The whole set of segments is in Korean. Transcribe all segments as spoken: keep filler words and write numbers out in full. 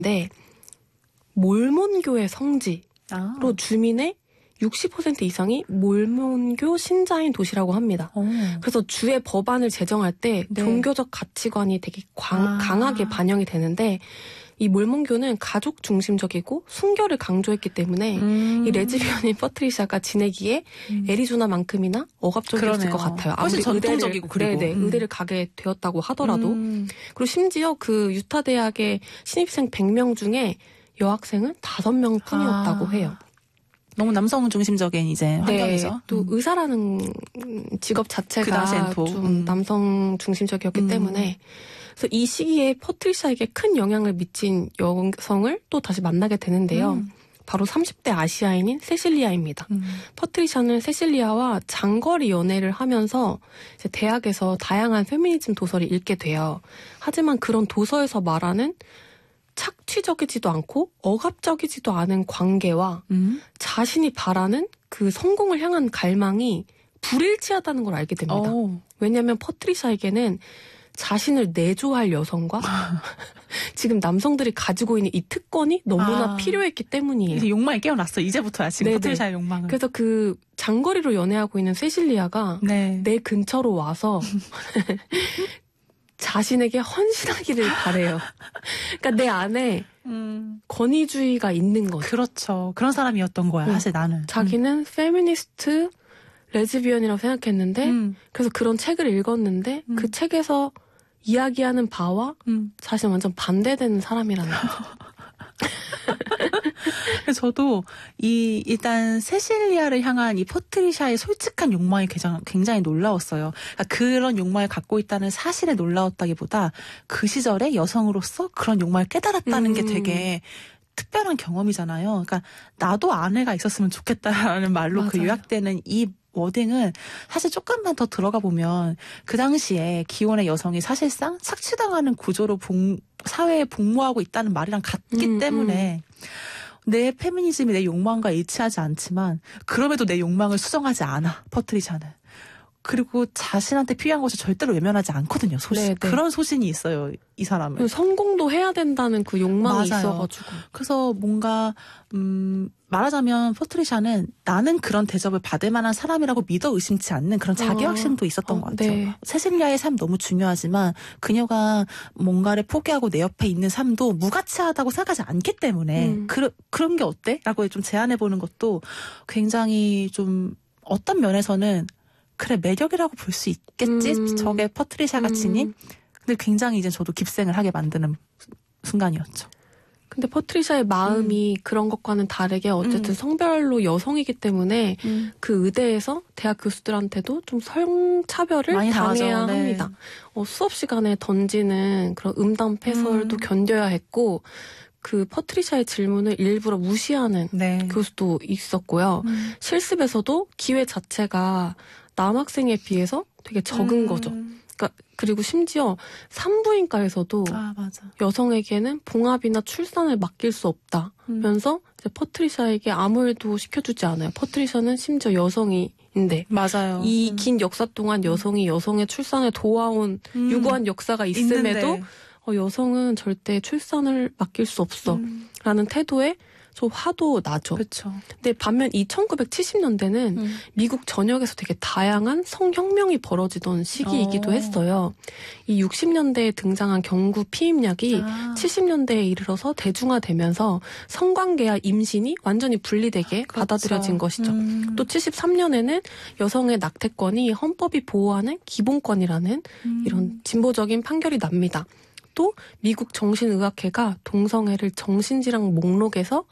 몰몬교의 성지로 아. 주민의 육십 퍼센트 이상이 몰몬교 신자인 도시라고 합니다. 오. 그래서 주의 법안을 제정할 때 네. 종교적 가치관이 되게 광, 아. 강하게 반영이 되는데 이 몰몬교는 가족 중심적이고 순결을 강조했기 때문에 음. 이 레즈비언인 퍼트리샤가 지내기에 음. 애리조나만큼이나 억압적이었을 그러네요. 것 같아요. 훨씬 전통적이고 의대를, 그리고. 네네, 음. 의대를 가게 되었다고 하더라도. 음. 그리고 심지어 그 유타 대학의 신입생 백 명 중에 여학생은 다섯 명 뿐이었다고 아. 해요. 너무 남성 중심적인 이제 환경이죠. 네, 또 음. 의사라는 직업 그 자체가 당시엔 또, 좀 음. 남성 중심적이었기 음. 때문에 그래서 이 시기에 퍼트리샤에게 큰 영향을 미친 여성을 또 다시 만나게 되는데요. 음. 바로 삼십 대 아시아인인 세실리아입니다. 음. 퍼트리샤는 세실리아와 장거리 연애를 하면서 이제 대학에서 다양한 페미니즘 도서를 읽게 돼요. 하지만 그런 도서에서 말하는 착취적이지도 않고 억압적이지도 않은 관계와 음. 자신이 바라는 그 성공을 향한 갈망이 불일치하다는 걸 알게 됩니다. 오. 왜냐하면 퍼트리샤에게는 자신을 내조할 여성과 지금 남성들이 가지고 있는 이 특권이 너무나 아. 필요했기 때문이에요. 이제 욕망이 깨어났어. 이제부터야 지금 네네. 퍼트리샤의 욕망은. 그래서 그 장거리로 연애하고 있는 세실리아가 네. 내 근처로 와서 자신에게 헌신하기를 바래요. 그러니까 내 안에 음. 권위주의가 있는 거죠. 그렇죠. 그런 사람이었던 거야. 음. 사실 나는. 자기는 페미니스트, 레즈비언이라고 생각했는데 음. 그래서 그런 책을 읽었는데 음. 그 책에서 이야기하는 바와 음. 사실 완전 반대되는 사람이라는 거죠. 그래서 저도 이 일단 세실리아를 향한 이 퍼트리샤의 솔직한 욕망이 굉장히, 굉장히 놀라웠어요. 그러니까 그런 욕망을 갖고 있다는 사실에 놀라웠다기보다 그 시절에 여성으로서 그런 욕망을 깨달았다는 음. 게 되게 특별한 경험이잖아요. 그러니까 나도 아내가 있었으면 좋겠다라는 말로 그 맞아요. 요약되는 이 워딩은 사실 조금만 더 들어가 보면 그 당시에 기혼의 여성이 사실상 착취당하는 구조로 복, 사회에 복무하고 있다는 말이랑 같기 음, 때문에 내 페미니즘이 내 욕망과 일치하지 않지만 그럼에도 내 욕망을 수정하지 않아 퍼트리샤는. 그리고 자신한테 필요한 것을 절대로 외면하지 않거든요. 소신. 네네. 그런 소신이 있어요. 이 사람은. 성공도 해야 된다는 그 욕망이 맞아요. 있어가지고. 그래서 뭔가 음, 말하자면 퍼트리샤는 나는 그런 대접을 받을 만한 사람이라고 믿어 의심치 않는 그런 자기 확신도 있었던 어, 것 같아요. 네. 세실리아의 삶 너무 중요하지만 그녀가 뭔가를 포기하고 내 옆에 있는 삶도 무가치하다고 생각하지 않기 때문에 음. 그, 그런 게 어때? 라고 좀 제안해보는 것도 굉장히 좀 어떤 면에서는 그래 매력이라고 볼 수 있겠지. 음. 저게 퍼트리샤가 음. 지닌. 근데 굉장히 이제 저도 깁생을 하게 만드는 순간이었죠. 근데 퍼트리샤의 마음이 음. 그런 것과는 다르게 어쨌든 음. 성별로 여성이기 때문에 음. 그 의대에서 대학 교수들한테도 좀 성차별을 많이 당해야 당하죠. 네. 합니다. 어, 수업 시간에 던지는 그런 음담 패설도 음. 견뎌야 했고 그 퍼트리샤의 질문을 일부러 무시하는 네. 교수도 있었고요. 음. 실습에서도 기회 자체가 남학생에 비해서 되게 적은 음. 거죠. 그러니까 그리고 심지어 산부인과에서도 아, 맞아. 여성에게는 봉합이나 출산을 맡길 수 없다면서 음. 이제 퍼트리샤에게 아무 일도 시켜주지 않아요. 퍼트리샤는 심지어 여성이인데 맞아요. 이 음. 긴 역사 동안 여성이 여성의 출산에 도와온 음. 유구한 역사가 있음에도 있는데. 어, 여성은 절대 출산을 맡길 수 없어 음. 라는 태도에 좀 화도 나죠. 그렇죠. 근데 반면 이 천구백칠십 년대는 음. 미국 전역에서 되게 다양한 성혁명이 벌어지던 시기이기도 어. 했어요. 이 육십 년대에 등장한 경구 피임약이 아. 칠십 년대에 이르러서 대중화되면서 성관계와 임신이 완전히 분리되게 그렇죠. 받아들여진 것이죠. 음. 또 칠십삼 년에는 여성의 낙태권이 헌법이 보호하는 기본권이라는 음. 이런 진보적인 판결이 납니다. 또 미국 정신의학회가 동성애를 정신질환 목록에서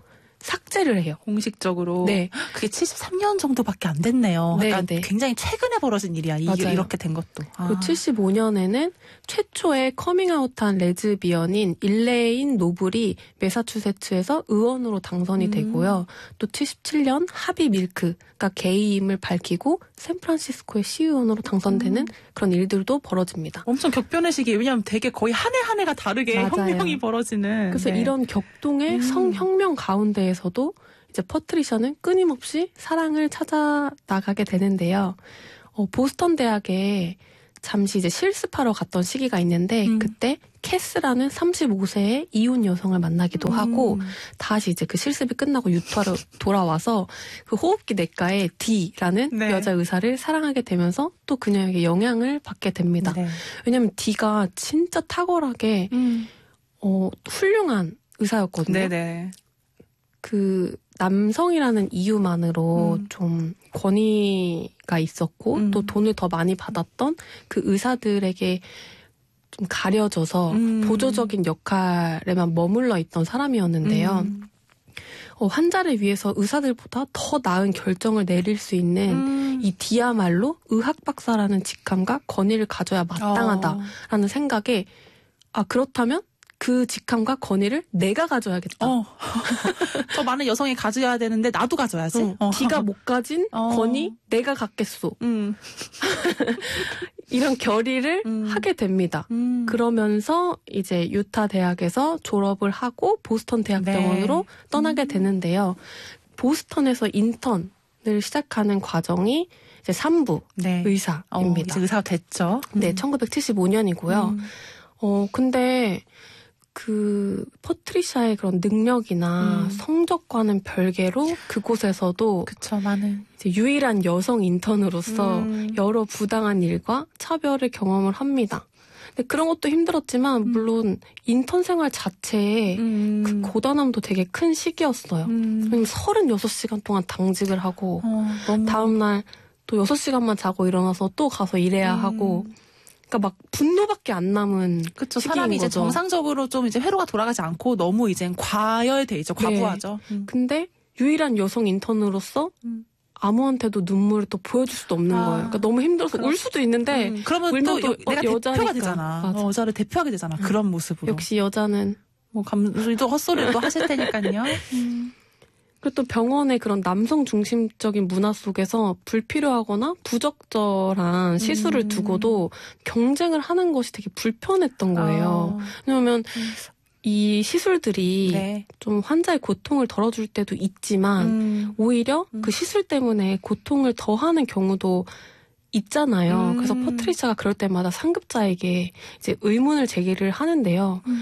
삭제를 해요. 공식적으로. 네. 그게 칠십삼 년 정도밖에 안 됐네요. 네, 그러니까 네. 굉장히 최근에 벌어진 일이야. 이게 맞아요. 이렇게 된 것도. 그리고 아. 칠십오 년에는 최초의 커밍아웃한 레즈비언인 일레인 노블이 매사추세츠에서 의원으로 당선이 음. 되고요. 또 칠십칠 년 하비 밀크가 게이임을 밝히고 샌프란시스코의 시의원으로 당선되는 음. 그런 일들도 벌어집니다. 엄청 격변의 시기. 왜냐하면 되게 거의 한 해 한 해가 다르게 맞아요. 혁명이 벌어지는. 그래서 네. 이런 격동의 음. 성혁명 가운데에서도 이제 퍼트리샤는 끊임없이 사랑을 찾아 나가게 되는데요. 어, 보스턴 대학에 잠시 이제 실습하러 갔던 시기가 있는데 음. 그때 캐스라는 삼십오 세의 이혼 여성을 만나기도 음. 하고 다시 이제 그 실습이 끝나고 유타로 돌아와서 그 호흡기 내과의 D라는 네. 여자 의사를 사랑하게 되면서 또 그녀에게 영향을 받게 됩니다. 네. 왜냐하면 D가 진짜 탁월하게 음. 어, 훌륭한 의사였거든요. 네네. 그 남성이라는 이유만으로 음. 좀 권위가 있었고 음. 또 돈을 더 많이 받았던 그 의사들에게 좀 가려져서 음. 보조적인 역할에만 머물러 있던 사람이었는데요. 음. 어, 환자를 위해서 의사들보다 더 나은 결정을 내릴 수 있는 음. 이 D야말로 의학 박사라는 직함과 권위를 가져야 마땅하다라는 어. 생각에 아 그렇다면 그 직함과 권위를 내가 가져야겠다. 어. 더 많은 여성이 가져야 되는데 나도 가져야지. 어, 어. D가 못 가진 어. 권위 내가 갖겠소. 음. 이런 결의를 음. 하게 됩니다. 음. 그러면서 이제 유타 대학에서 졸업을 하고 보스턴 대학병원으로 네. 떠나게 음. 되는데요. 보스턴에서 인턴을 시작하는 과정이 이제 삼 부 네. 의사입니다. 어, 이제 의사가 됐죠. 네, 음. 천구백칠십오 년이고요. 음. 어, 근데 그 퍼트리샤의 그런 능력이나 음. 성적과는 별개로 그곳에서도 그쵸, 많은. 이제 유일한 여성 인턴으로서 음. 여러 부당한 일과 차별을 경험을 합니다. 근데 그런 것도 힘들었지만 음. 물론 인턴 생활 자체에 음. 그 고단함도 되게 큰 시기였어요. 음. 왜냐면 서른여섯 시간 동안 당직을 하고 어, 너무. 다음날 또 여섯 시간만 자고 일어나서 또 가서 일해야 음. 하고 그러니까 막 분노밖에 안 남은 그쵸. 시기인 사람이 이제 거죠. 정상적으로 좀 이제 회로가 돌아가지 않고 너무 이제 과열돼 있죠. 네. 과부하죠. 음. 근데 유일한 여성 인턴으로서 음. 아무한테도 눈물을 또 보여줄 수도 없는 아, 거예요. 그러니까 너무 힘들어서 그럼- 울 수도 있는데 음, 그러면 울면 또 또 여, 내가 어, 대표가 여자니까. 되잖아. 맞아. 어, 여자를 대표하게 되잖아. 음. 그런 모습으로. 역시 여자는 뭐 감수도 헛소리도 하실 테니까요. 음. 그리고 또 병원의 그런 남성 중심적인 문화 속에서 불필요하거나 부적절한 시술을 음. 두고도 경쟁을 하는 것이 되게 불편했던 거예요. 어. 왜냐하면 음. 이 시술들이 네. 좀 환자의 고통을 덜어줄 때도 있지만 음. 오히려 음. 그 시술 때문에 고통을 더하는 경우도 있잖아요. 음. 그래서 퍼트리샤가 그럴 때마다 상급자에게 이제 의문을 제기를 하는데요. 음.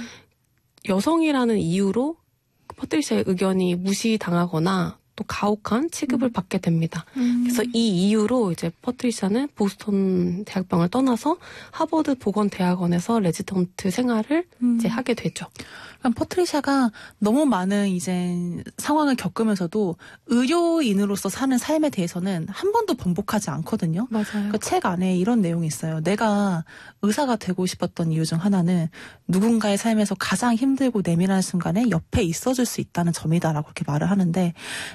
여성이라는 이유로 퍼트리샤의 의견이 무시당하거나 또 가혹한 취급을 음. 받게 됩니다. 음. 그래서 이 이유로 이제 퍼트리샤는 보스턴 대학병을 떠나서 하버드 보건대학원에서 레지던트 생활을 음. 이제 하게 되죠. 그럼 퍼트리샤가 너무 많은 이제 상황을 겪으면서도 의료인으로서 사는 삶에 대해서는 한 번도 번복하지 않거든요. 맞아요. 그 책 안에 이런 내용이 있어요. 내가 의사가 되고 싶었던 이유 중 하나는 누군가의 삶에서 가장 힘들고 내밀한 순간에 옆에 있어줄 수 있다는 점이다라고 그렇게 말을 하는데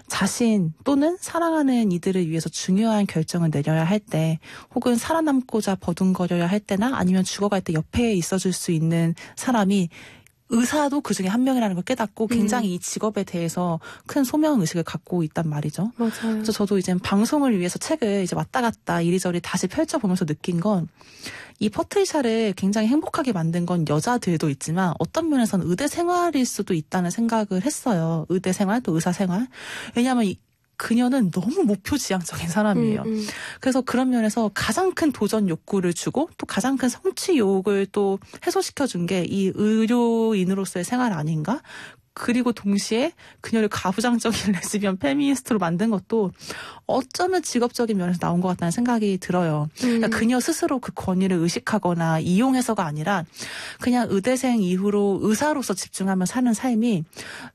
자신 또는 사랑하는 이들을 위해서 중요한 결정을 내려야 할 때 혹은 살아남고자 버둥거려야 할 때나 아니면 죽어갈 때 옆에 있어줄 수 있는 사람이 의사도 그 중에 한 명이라는 걸 깨닫고 굉장히 음. 이 직업에 대해서 큰 소명 의식을 갖고 있단 말이죠. 맞아요. 그래서 저도 이제 방송을 위해서 책을 이제 왔다 갔다 이리저리 다시 펼쳐보면서 느낀 건 이 퍼트리샤를 굉장히 행복하게 만든 건 여자들도 있지만 어떤 면에서는 의대 생활일 수도 있다는 생각을 했어요. 의대 생활 또 의사 생활. 왜냐하면 이 그녀는 너무 목표지향적인 사람이에요. 음, 음. 그래서 그런 면에서 가장 큰 도전 욕구를 주고 또 가장 큰 성취 욕을 또 해소시켜준 게 이 의료인으로서의 생활 아닌가? 그리고 동시에 그녀를 가부장적인 레즈비언 페미니스트로 만든 것도 어쩌면 직업적인 면에서 나온 것 같다는 생각이 들어요. 그러니까 음. 그녀 스스로 그 권위를 의식하거나 이용해서가 아니라 그냥 의대생 이후로 의사로서 집중하며 사는 삶이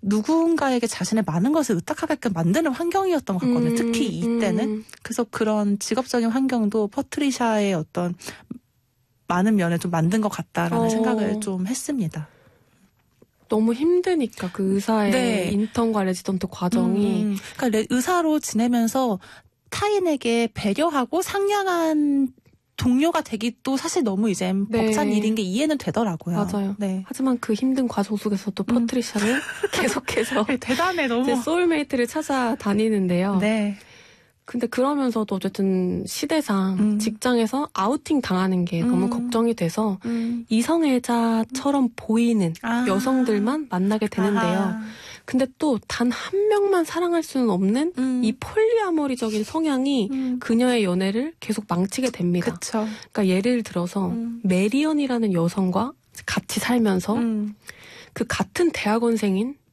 누군가에게 자신의 많은 것을 의탁하게끔 만드는 환경이었던 것 같거든요. 음, 특히 이때는. 음. 그래서 그런 직업적인 환경도 퍼트리샤의 어떤 많은 면을 좀 만든 것 같다라는 어. 생각을 좀 했습니다. 너무 힘드니까 그 의사의 네. 인턴과 레지던트 과정이 음, 그러니까 레- 의사로 지내면서 타인에게 배려하고 상냥한 동료가 되기도 사실 너무 이제 네. 벅찬 일인 게 이해는 되더라고요. 맞아요. 네. 하지만 그 힘든 과정 속에서도 음. 퍼트리샤는 계속해서 대단해 너무. 제 소울메이트를 찾아다니는데요. 네. 근데 그러면서도 어쨌든 시대상 음. 직장에서 아우팅 당하는 게 너무 음. 걱정이 돼서 음. 이성애자처럼 보이는 아. 여성들만 만나게 되는데요. 아하. 근데 또 단 한 명만 사랑할 수는 없는 음. 이 폴리아모리적인 성향이 음. 그녀의 연애를 계속 망치게 됩니다. 그쵸. 그러니까 예를 들어서 음. 메리언이라는 여성과 같이 살면서 음. 그 같은 대학원생인